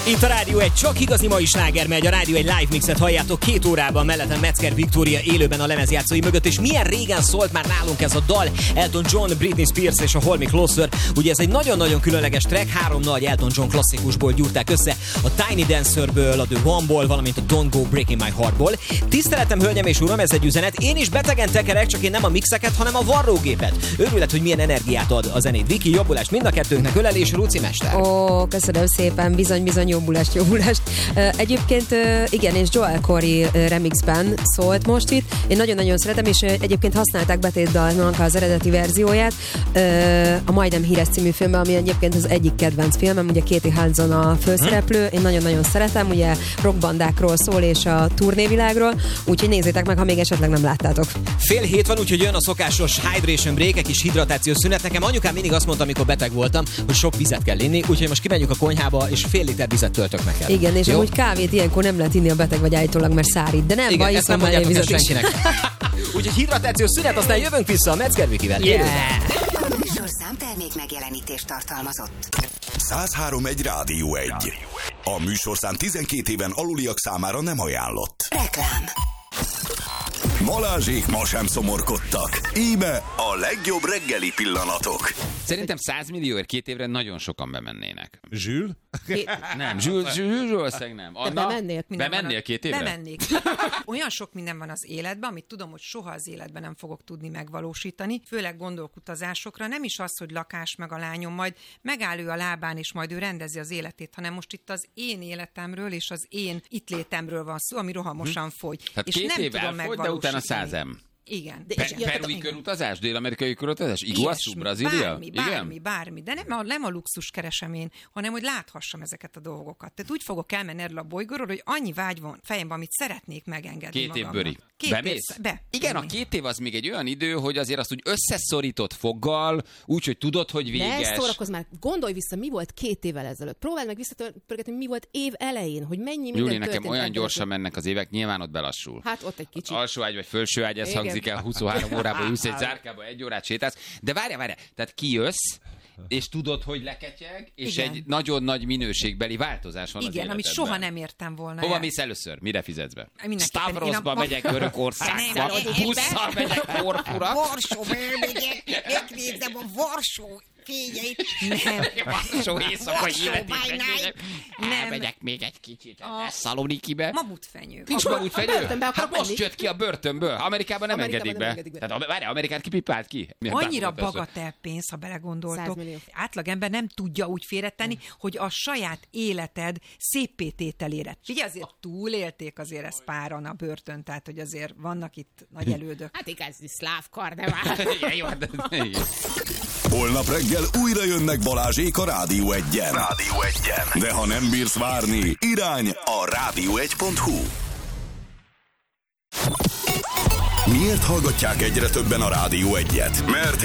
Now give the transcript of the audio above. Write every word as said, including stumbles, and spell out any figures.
Itt a Rádió egy, csak igazi mai sláger megy. A Rádió egy live mixet halljátok két órában, mellettem Metzger Viktória élőben a lemezjátszói mögött, és milyen régen szólt már nálunk ez a dal. Elton John, Britney Spears és a Hold Me Closer. Ugye ez egy nagyon-nagyon különleges track, három nagy Elton John klasszikusból gyúrták össze, a Tiny Dancerből, a The One-ból, valamint a Don't Go Breaking My Heartból. Tiszteletem, hölgyem és uram, ez egy üzenet. Én is betegen tekerek, csak én nem a mixeket, hanem a varrógépet. Örület, hogy milyen energiát ad a zenét. Viki, jobbulást mind a kettőnknek, ölelés, Ruci mester. Ó, köszönöm szépen, bizony, bizony, jobbulást, jobbulást. Uh, egyébként uh, igen, és Joel Corey uh, remixben szólt most itt. Én nagyon-nagyon szeretem, és uh, egyébként használták betétdalnak az eredeti verzióját uh, a Majdnem híres című filmben, ami egyébként az egyik kedvenc filmem, ugye Katie Hudson a főszereplő. Én nagyon-nagyon szeretem, ugye rockbandákról szól és a turnévilágról, úgyhogy nézzétek meg, ha még esetleg nem láttátok. Fél hét van, úgyhogy jön a szokásos hydration break, egy kis hidratációs szünet. Nekem anyukám mindig azt mondta, amikor beteg voltam, hogy sok vizet kell inni, úgyhogy most kimegyünk a konyhába, és fél liter vizet töltök neked. Igen, és jó? amúgy kávét ilyenkor nem lehet inni a beteg vagy állítólag, mert szárít, de nem igen, baj, ezt nem mondjátok el senkinek. Úgyhogy hidratációs szünet, aztán jövünk vissza a Metzger Vikivel. Yeah. A műsorszám termék megjelenítést tartalmazott. száz három egy Rádió egy. A műsorszám tizenkét éven aluliak számára nem ajánlott. Reklám. Balázsék ma sem szomorkodtak. Íme a legjobb reggeli pillanatok. Szerintem száz millióért két évre nagyon sokan bemennének. Zsül? Nem, Zsül, Zsül, valószínűleg nem. Anna, bemennél? bemennél két évre? Bemennék. Olyan sok minden van az életben, amit tudom, hogy soha az életben nem fogok tudni megvalósítani, főleg gondolkutazásokra, nem is az, hogy lakás meg a lányom, majd megáll ő a lábán, és majd ő rendezi az életét, hanem most itt az én életemről és az én itt létemről van szó, ami rohamosan fogy. Hát és két nem év tudom elfogy, de utána százem. Igen. De Pe- perui körutazás? Dél-amerikai körutazás? Iguazu, Brazília? Bármi, bármi, bármi. De nem a, nem a luxus keresem én, hanem hogy láthassam ezeket a dolgokat. Tehát úgy fogok elmenni erről a bolygóról, hogy annyi vágy van fejemben, amit szeretnék megengedni Két magamnak. év bőri. Két Bemész? év, be. Igen, a két év az még egy olyan idő, hogy azért azt úgy összeszorított foggal, úgyhogy tudod, hogy véges. Ne szórakozz már, gondolj vissza, mi volt két évvel ezelőtt. Próbáld meg visszatörgetni, mi volt év elején, hogy mennyi minden Júli, történt. nekem olyan ebben gyorsan az... mennek az évek, nyilván ott belassul. Hát ott egy kicsit. Alsó ágy vagy felső ágy, ez igen. hangzik el, huszonhárom órában ülsz egy zárkába, egy órát sétálsz. De várjál, várjál, tehát kijössz, és tudod, hogy leketyeg, és Igen. egy nagyon nagy minőségbeli változás van az Igen, amit életedben. soha nem értem volna. Hova el. mész először? Mire fizetsz be? Mindenképpen Stavrosba én a- megyek, Görögországba, Nem, én- busszal megyek, Korfura. Varsóba elmegyek, megnézem a Varsó fényeit. Nem. Varsó éjszakai Varsó életét by night. megnézek. Nem. Elmegyek még egy kicsit a Szalonikibe. Mamutfenyő. Nincs A mamutfenyő? börtönbe akar Hát most menni. jött ki a börtönből. Amerikában nem Amerikában engedik nem be. engedik be. Tehát várj, Amerikát kipipált ki? Milyen Annyira támogatás? bagatel pénz, ha belegondoltok. száz millió. Átlagember nem tudja úgy félretenni, hogy a saját életed széppétételére. Figyelj, azért túlélték azért ezt páran a börtön, tehát hogy azért vannak itt nagy elődök. Hát igazi szláv karnevál. Igen, jó, de- igen. Holnap reggel újra jönnek Balázsék a Rádió egyen. Rádió egyen. De ha nem bírsz várni, irány a rádió egy pont hu. Miért hallgatják egyre többen a Rádió egyet? Mert